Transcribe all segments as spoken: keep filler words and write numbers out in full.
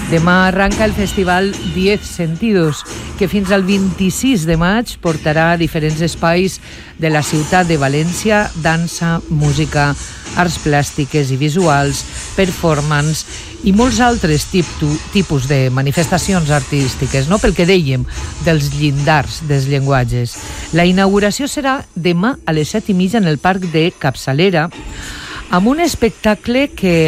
Demà arranca el festival Diez Sentidos, que fins al vint-i-sis de maig portarà a diferents espais de la ciutat de València dansa, música, arts plàstiques i visuals, performance i molts altres tipus de manifestacions artístiques, no? Pel que dèiem, dels llindars dels llenguatges. La inauguració serà demà a les set i mitja en el Parc de Capçalera, amb un espectacle que...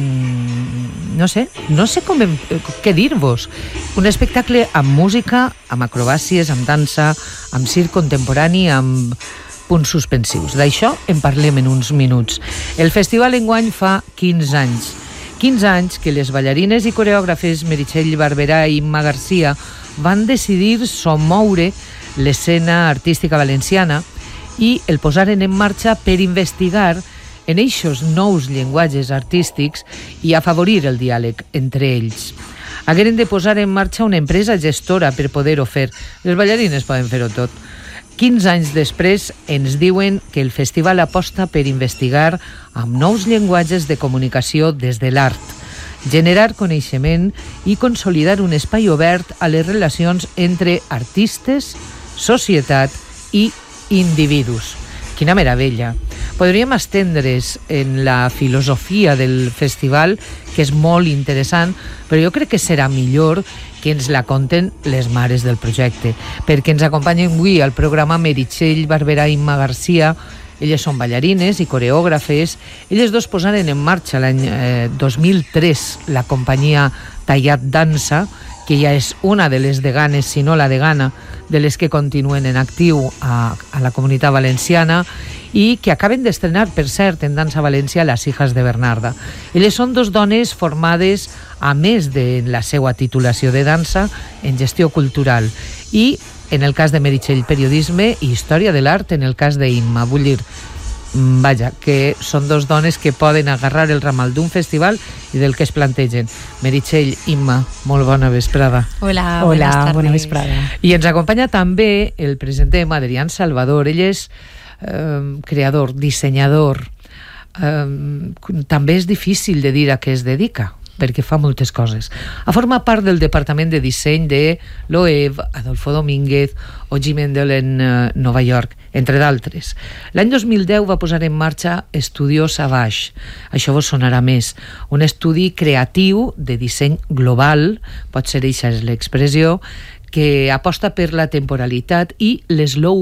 no sé, no sé com, què dir-vos. Un espectacle amb música, amb acrobàcies, amb dansa, amb circ contemporani, amb punts suspensius. D'això en parlem en uns minuts. El festival enguany fa quinze anys. quinze anys que les ballarines i coreògrafes Meritxell Barberà i Imma Garcia van decidir somoure l'escena artística valenciana i el posaren en marxa per investigar en eixos nous llenguatges artístics i afavorir el diàleg entre ells. Hagueren de posar en marxa una empresa gestora per poder-ho fer. Les ballarines poden fer-ho tot. quinze anys després ens diuen que el festival aposta per investigar amb nous llenguatges de comunicació des de l'art, generar coneixement i consolidar un espai obert a les relacions entre artistes, societat i individus. Quina meravella! Podríem estendre's en la filosofia del festival, que és molt interessant, però jo crec que serà millor que ens la conten les mares del projecte, perquè ens acompanyen avui al programa Meritxell Barberà i Imma Garcia. Elles són ballarines i coreògrafes. Elles dos posaren en marxa l'any eh, dos mil tres la companyia Tallat Dansa, que ja és una de les deganes, si no la degana, de les que continuen en actiu a, a la comunitat valenciana i que acaben d'estrenar, per cert, en dansa valencià Les hijas de Bernarda. Elles són dos dones formades, a més de la seva titulació de dansa, en gestió cultural i, en el cas de Meritxell, periodisme i història de l'art, en el cas d'Imma. Vull dir, vaja, que són dos dones que poden agarrar el ramal d'un festival i del que es plantegen. Meritxell, Imma, molt bona vesprada. Hola, Hola, bona vesprada. I ens acompanya també el presentem, Adrián Salvador. Ell és eh, creador, dissenyador. Eh, també és difícil de dir a què es dedica, perquè fa moltes coses. Ha format part del departament de disseny de l'O E V, Adolfo Domínguez o Jim Endel en uh, Nova York, entre d'altres. L'any dos mil deu va posar en marxa Estudio Savage. Això vos sonarà més. Un estudi creatiu de disseny global, pot ser eixa és l'expressió, que aposta per la temporalitat i l'eslow